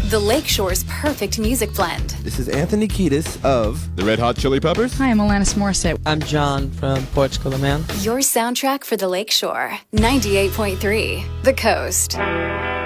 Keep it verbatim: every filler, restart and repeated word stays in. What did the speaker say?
the Lakeshore's perfect music blend. This is Anthony Kiedis of the Red Hot Chili Peppers. Hi, I'm Alanis Morissette. I'm John from Portugal the Man. Your soundtrack for the Lakeshore. ninety-eight point three, The Coast.